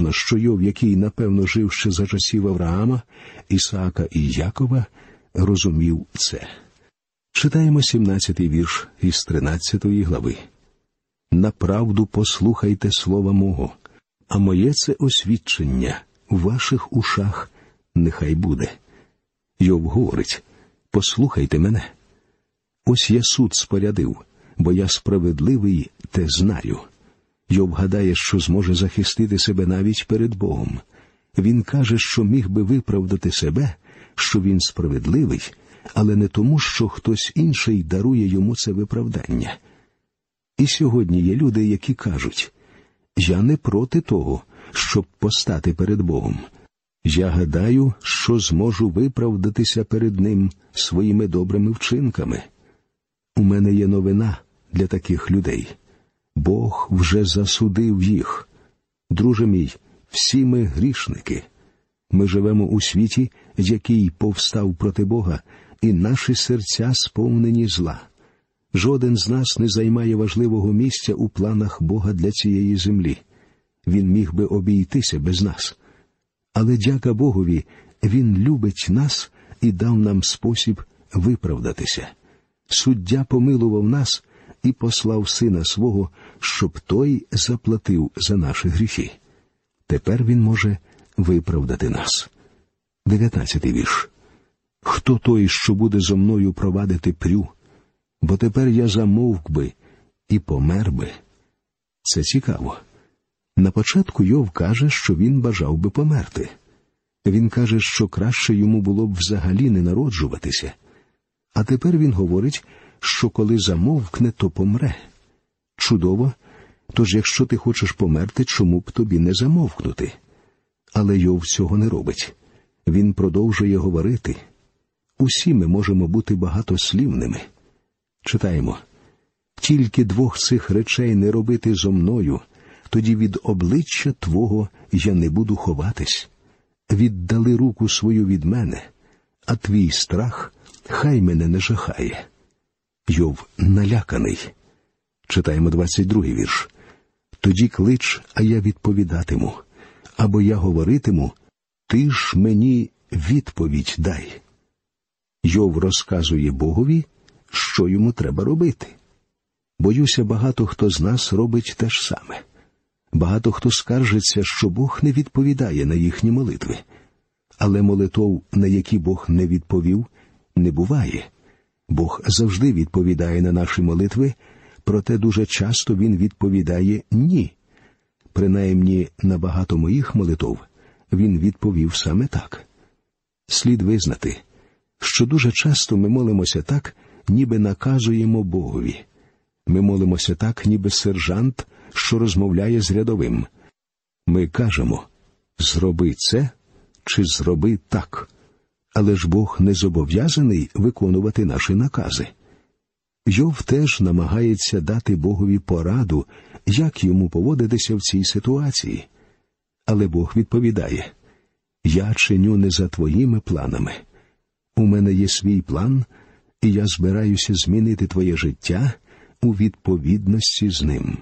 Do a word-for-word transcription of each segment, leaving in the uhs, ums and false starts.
ясно, що Йов, який, напевно, жив ще за часів Авраама, Ісаака і Якова, розумів це. Читаємо сімнадцятий вірш із тринадцятої глави. «Направду послухайте слова мого, а моє це освідчення у ваших ушах нехай буде». Йов говорить: «Послухайте мене. Ось я суд спорядив, бо я справедливий, те знаю». Йов гадає, що зможе захистити себе навіть перед Богом. Він каже, що міг би виправдати себе, що він справедливий, але не тому, що хтось інший дарує йому це виправдання. І сьогодні є люди, які кажуть: «Я не проти того, щоб постати перед Богом. Я гадаю, що зможу виправдатися перед Ним своїми добрими вчинками». У мене є новина для таких людей. Бог вже засудив їх. Друже мій, всі ми грішники. Ми живемо у світі, який повстав проти Бога, і наші серця сповнені зла. Жоден з нас не займає важливого місця у планах Бога для цієї землі. Він міг би обійтися без нас. Але дяка Богові, Він любить нас і дав нам спосіб виправдатися. Суддя помилував нас і послав Сина Свого, щоб Той заплатив за наші гріхи. Тепер Він може виправдати нас. дев'ятнадцятий вірш. «Хто той, що буде зо мною провадити прю? Бо тепер я замовк би і помер би». Це цікаво. На початку Йов каже, що він бажав би померти. Він каже, що краще йому було б взагалі не народжуватися. А тепер він говорить, що коли замовкне, то помре. Чудово. Тож якщо ти хочеш померти, чому б тобі не замовкнути? Але Йов цього не робить. Він продовжує говорити. Усі ми можемо бути багатослівними. Читаємо: «Тільки двох цих речей не робити зо мною, тоді від обличчя Твого я не буду ховатись. Віддали руку свою від мене, а Твій страх хай мене не жахає». Йов наляканий. Читаємо двадцять другий вірш. «Тоді клич, а я відповідатиму, або я говоритиму, ти ж мені відповідь дай». Йов розказує Богові, що йому треба робити. Боюся, багато хто з нас робить те ж саме. Багато хто скаржиться, що Бог не відповідає на їхні молитви. Але молитов, на які Бог не відповів, не буває. Бог завжди відповідає на наші молитви, проте дуже часто Він відповідає «ні». Принаймні, на багато моїх молитов Він відповів саме так. Слід визнати, що дуже часто ми молимося так, ніби наказуємо Богові. Ми молимося так, ніби сержант, що розмовляє з рядовим. Ми кажемо «зроби це» чи «зроби так». Але ж Бог не зобов'язаний виконувати наші накази. Йов теж намагається дати Богові пораду, як йому поводитися в цій ситуації. Але Бог відповідає: «Я чиню не за твоїми планами. У мене є свій план, і я збираюся змінити твоє життя у відповідності з ним».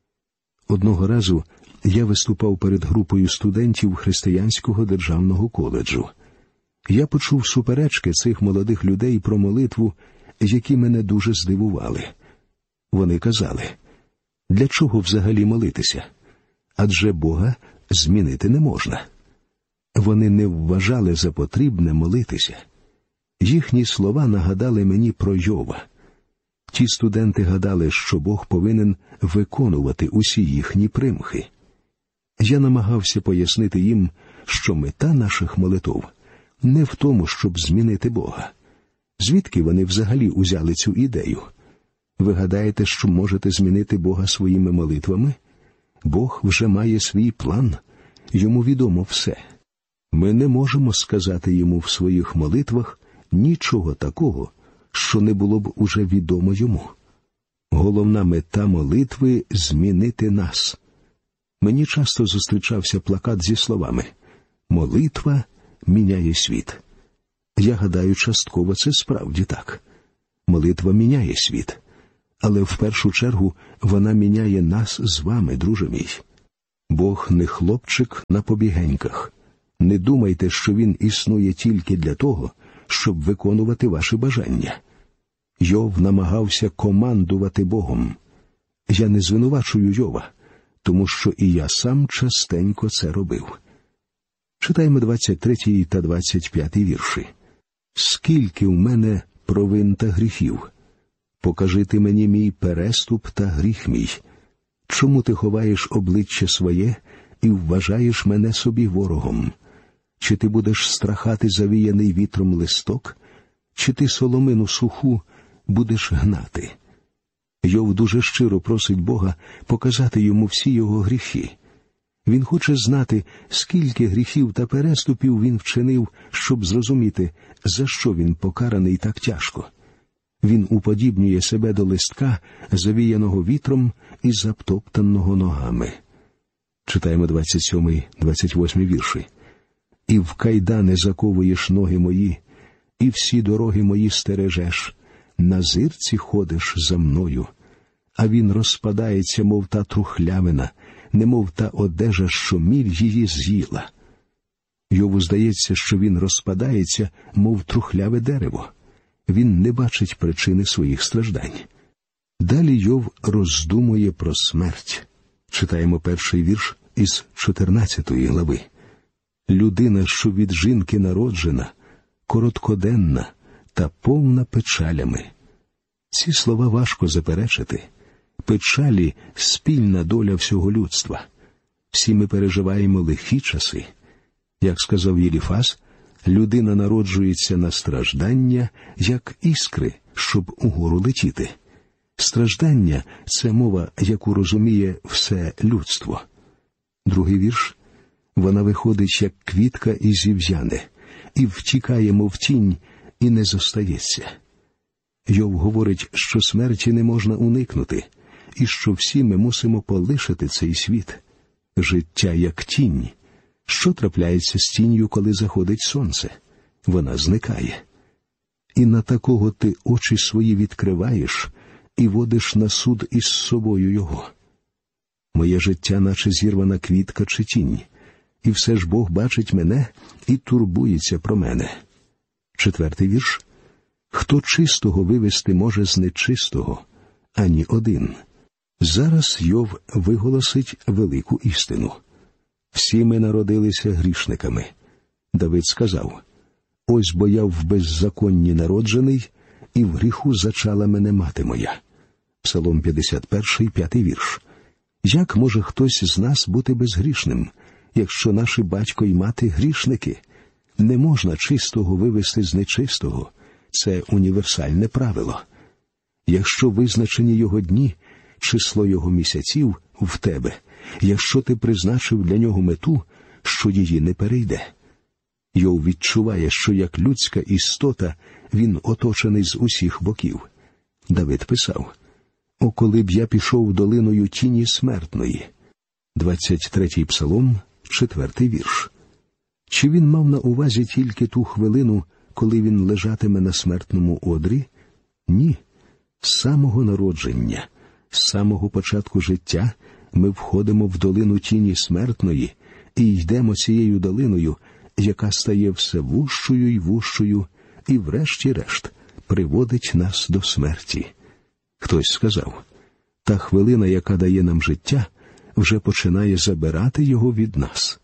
Одного разу я виступав перед групою студентів Християнського державного коледжу. Я почув суперечки цих молодих людей про молитву, які мене дуже здивували. Вони казали: «Для чого взагалі молитися? Адже Бога змінити не можна». Вони не вважали за потрібне молитися. Їхні слова нагадали мені про Йова. Ті студенти гадали, що Бог повинен виконувати усі їхні примхи. Я намагався пояснити їм, що мета наших молитов не в тому, щоб змінити Бога. Звідки вони взагалі узяли цю ідею? Ви гадаєте, що можете змінити Бога своїми молитвами? Бог вже має свій план, йому відомо все. Ми не можемо сказати йому в своїх молитвах нічого такого, що не було б уже відомо йому. Головна мета молитви – змінити нас. Мені часто зустрічався плакат зі словами «Молитва міняє світ». Я гадаю, частково це справді так. Молитва міняє світ. Але в першу чергу вона міняє нас з вами, друже мій. Бог не хлопчик на побігеньках. Не думайте, що Він існує тільки для того, щоб виконувати ваші бажання. Йов намагався командувати Богом. Я не звинувачую Йова, тому що і я сам частенько це робив. Читаємо двадцять третій та двадцять п'ятий вірші. «Скільки в мене провин та гріхів? Покажи ти мені мій переступ та гріх мій. Чому ти ховаєш обличчя своє і вважаєш мене собі ворогом? Чи ти будеш страхати завіяний вітром листок, чи ти соломину суху будеш гнати?» Йов дуже щиро просить Бога показати йому всі його гріхи. Він хоче знати, скільки гріхів та переступів він вчинив, щоб зрозуміти, за що він покараний так тяжко. Він уподібнює себе до листка, завіяного вітром і затоптаного ногами. Читаємо двадцять сьомий двадцять восьмий вірші. «І в кайдани заковуєш ноги мої, і всі дороги мої стережеш, на зирці ходиш за мною, а він розпадається, мов та трухлявина, немов та одежа, що міль її з'їла». Йову здається, що він розпадається, мов трухляве дерево. Він не бачить причини своїх страждань. Далі Йов роздумує про смерть. Читаємо перший вірш із чотирнадцятої глави. «Людина, що від жінки народжена, короткоденна та повна печалями». Ці слова важко заперечити. Печалі – спільна доля всього людства. Всі ми переживаємо лихі часи. Як сказав Єліфаз, людина народжується на страждання, як іскри, щоб угору летіти. Страждання – це мова, яку розуміє все людство. Другий вірш. «Вона виходить, як квітка і зів'яне, і втікає, мов тінь, і не зостається». Йов говорить, що смерті не можна уникнути, і що всі ми мусимо полишити цей світ. Життя як тінь. Що трапляється з тінню, коли заходить сонце? Вона зникає. І на такого ти очі свої відкриваєш і водиш на суд із собою його. Моє життя, наче зірвана квітка чи тінь, і все ж Бог бачить мене і турбується про мене. Четвертий вірш. «Хто чистого вивести може з нечистого? Ані один». Зараз Йов виголосить велику істину. Всі ми народилися грішниками. Давид сказав: «Ось бо я в беззаконні народжений, і в гріху зачала мене мати моя». Псалом п'ятдесят перший, п'ятий вірш. Як може хтось з нас бути безгрішним, якщо наші батько й мати грішники? Не можна чистого вивести з нечистого. Це універсальне правило. Якщо визначені його дні, число його місяців в тебе, якщо ти призначив для нього мету, що її не перейде. Йов відчуває, що як людська істота він оточений з усіх боків. Давид писав: «О, коли б я пішов долиною тіні смертної». двадцять третій псалом, четвертий вірш. Чи він мав на увазі тільки ту хвилину, коли він лежатиме на смертному одрі? Ні. З самого народження, з самого початку життя ми входимо в долину тіні смертної і йдемо цією долиною, яка стає все вужчою й вужчою, і врешті-решт приводить нас до смерті. Хтось сказав: та хвилина, яка дає нам життя, вже починає забирати його від нас.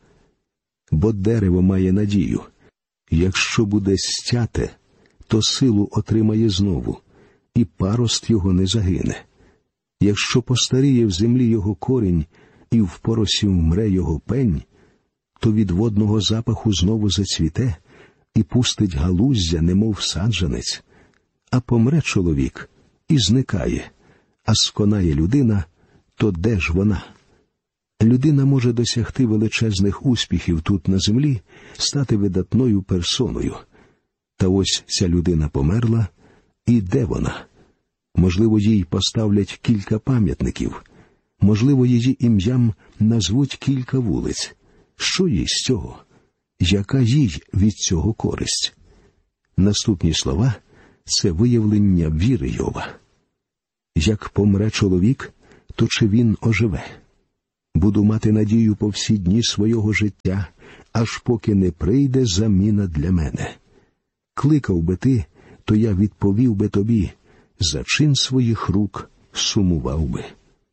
Бо дерево має надію. Якщо буде стяте, то силу отримає знову, і парост його не загине. Якщо постаріє в землі його корінь, і в поросі вмре його пень, то від водного запаху знову зацвіте і пустить галуздя, немов саджанець. А помре чоловік і зникає, а сконає людина, то де ж вона? Людина може досягти величезних успіхів тут на землі, стати видатною персоною. Та ось ця людина померла, і де вона? Можливо, їй поставлять кілька пам'ятників. Можливо, її ім'ям назвуть кілька вулиць. Що їй з цього? Яка їй від цього користь? Наступні слова – це виявлення віри Йова. Як помре чоловік, то чи він оживе? Буду мати надію по всі дні свого життя, аж поки не прийде заміна для мене. Кликав би ти, то я відповів би тобі, за чин своїх рук сумував би.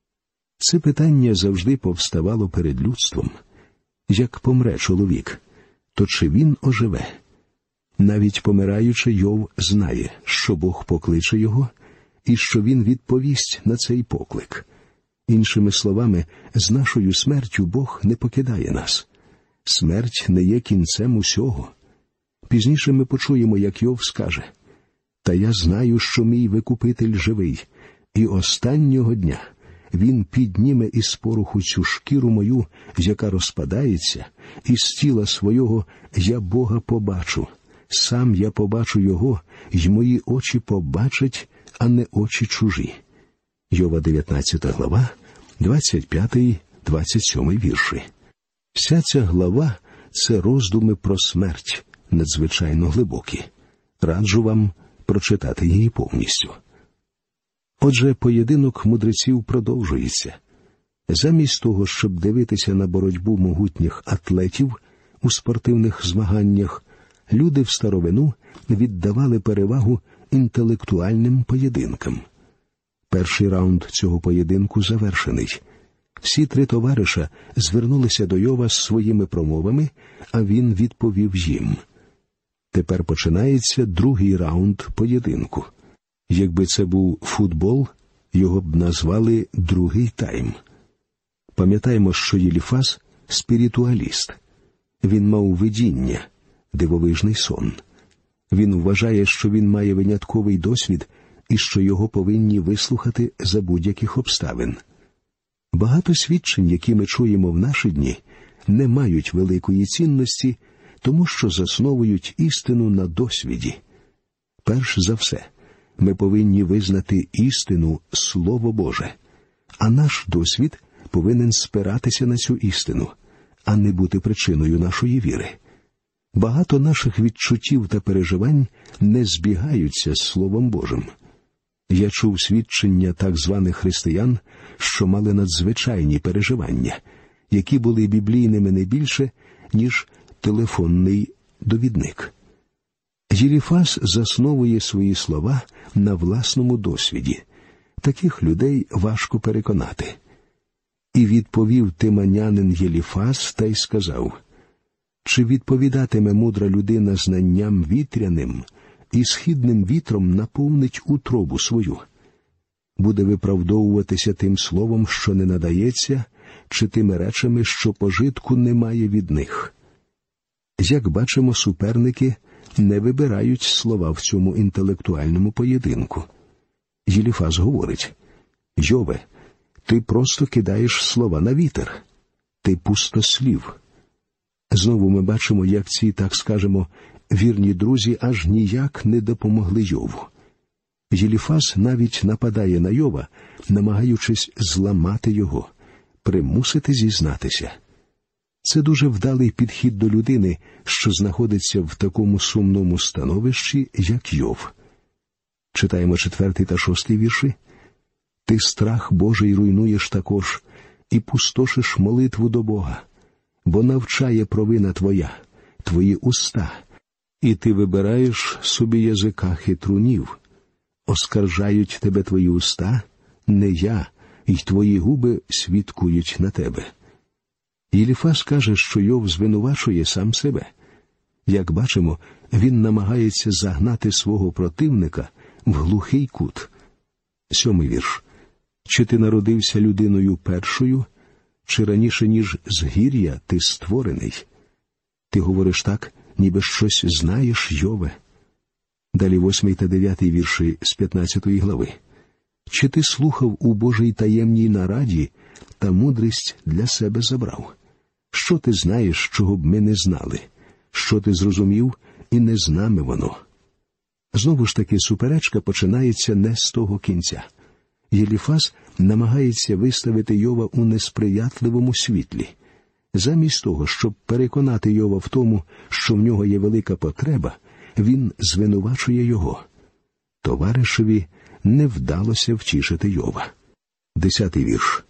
Це питання завжди повставало перед людством. Як помре чоловік, то чи він оживе? Навіть помираючи, Йов знає, що Бог покличе його, і що він відповість на цей поклик. Іншими словами, з нашою смертю Бог не покидає нас. Смерть не є кінцем усього. Пізніше ми почуємо, як Йов скаже: «Та я знаю, що мій Викупитель живий, і останнього дня він підніме із пороху цю шкіру мою, яка розпадається, і з тіла свого я Бога побачу. Сам я побачу його, й мої очі побачать, а не очі чужі». Йова дев'ятнадцята глава, двадцять п'ятий - двадцять сьомий вірші. Вся ця глава – це роздуми про смерть, надзвичайно глибокі. Раджу вам прочитати її повністю. Отже, поєдинок мудреців продовжується. Замість того, щоб дивитися на боротьбу могутніх атлетів у спортивних змаганнях, люди в старовину віддавали перевагу інтелектуальним поєдинкам. Перший раунд цього поєдинку завершений. Всі три товариша звернулися до Йова з своїми промовами, а він відповів їм. Тепер починається другий раунд поєдинку. Якби це був футбол, його б назвали «другий тайм». Пам'ятаємо, що Єліфаз – спіритуаліст. Він мав видіння, дивовижний сон. Він вважає, що він має винятковий досвід і що його повинні вислухати за будь-яких обставин. Багато свідчень, які ми чуємо в наші дні, не мають великої цінності, тому що засновують істину на досвіді. Перш за все, ми повинні визнати істину Слово Боже, а наш досвід повинен спиратися на цю істину, а не бути причиною нашої віри. Багато наших відчуттів та переживань не збігаються з Словом Божим. Я чув свідчення так званих християн, що мали надзвичайні переживання, які були біблійними не більше, ніж телефонний довідник. Єліфаз засновує свої слова на власному досвіді. Таких людей важко переконати. І відповів тиманянин Єліфаз та й сказав: «Чи відповідатиме мудра людина знанням вітряним, і східним вітром наповнить утробу свою? Буде виправдовуватися тим словом, що не надається, чи тими речами, що пожитку немає від них?» Як бачимо, суперники не вибирають слова в цьому інтелектуальному поєдинку. Єліфаз говорить: «Йове, ти просто кидаєш слова на вітер. Ти пустослів». Знову ми бачимо, як ці, так скажемо, вірні друзі аж ніяк не допомогли Йову. Єліфаз навіть нападає на Йова, намагаючись зламати його, примусити зізнатися. Це дуже вдалий підхід до людини, що знаходиться в такому сумному становищі, як Йов. Читаємо четвертий та шостий вірші. «Ти страх Божий руйнуєш також, і пустошиш молитву до Бога, бо навчає провина твоя, твої уста, і ти вибираєш собі язика хитрунів. Оскаржають тебе твої уста, не я, і твої губи свідкують на тебе». Єліфаз каже, що Йов звинувачує сам себе. Як бачимо, він намагається загнати свого противника в глухий кут. Сьомий вірш. «Чи ти народився людиною першою, чи раніше, ніж з гір'я ти створений?» Ти говориш так, ніби щось знаєш, Йове. Далі восьмий та дев'ятий вірші з п'ятнадцятої глави. «Чи ти слухав у Божій таємній нараді, та мудрість для себе забрав? Що ти знаєш, чого б ми не знали? Що ти зрозумів, і не з нами воно?» Знову ж таки, суперечка починається не з того кінця. Єліфаз намагається виставити Йова у несприятливому світлі. Замість того, щоб переконати Йова в тому, що в нього є велика потреба, він звинувачує його. Товаришеві не вдалося втішити Йова. Десятий вірш.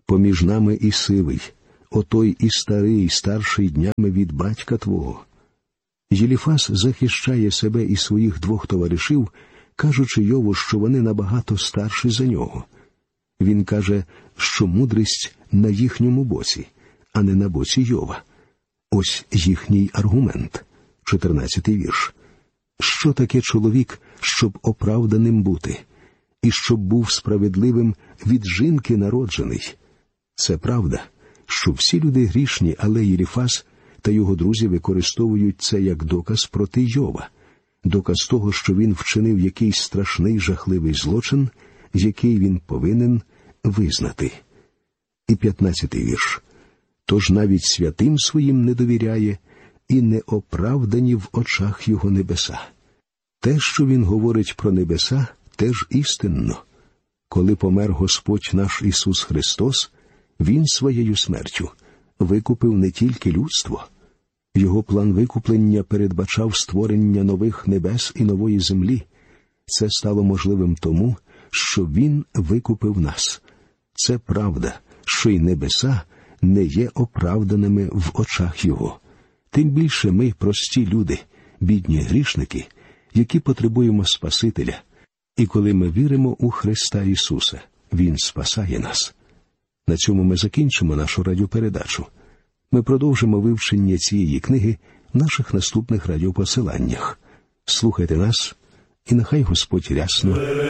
Поміж нами і сивий, отой і старий, старший днями від батька твого. Єліфас захищає себе і своїх двох товаришів, кажучи Йову, що вони набагато старші за нього. Він каже, що мудрість на їхньому боці, а не на боці Йова. Ось їхній аргумент. чотирнадцятий вірш. Що таке чоловік, щоб оправданим бути, і щоб був справедливим від жінки народжений? Це правда, що всі люди грішні, але Єліфас та його друзі використовують це як доказ проти Йова, доказ того, що він вчинив якийсь страшний жахливий злочин, який він повинен визнати. І п'ятнадцятий вірш. Тож навіть святим своїм не довіряє, і не оправдані в очах його небеса. Те, що він говорить про небеса, теж істинно. Коли помер Господь наш Ісус Христос, Він своєю смертю викупив не тільки людство. Його план викуплення передбачав створення нових небес і нової землі. Це стало можливим тому, що Він викупив нас. Це правда, що й небеса не є оправданими в очах Його. Тим більше ми, прості люди, бідні грішники, які потребуємо Спасителя. І коли ми віримо у Христа Ісуса, Він спасає нас. На цьому ми закінчимо нашу радіопередачу. Ми продовжимо вивчення цієї книги в наших наступних радіопосиланнях. Слухайте нас, і нехай Господь рясно